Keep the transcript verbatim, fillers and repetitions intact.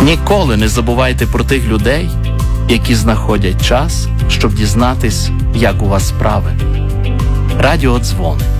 Ніколи не забувайте про тих людей, які знаходять час, щоб дізнатись, як у вас справи. Радіодзвони.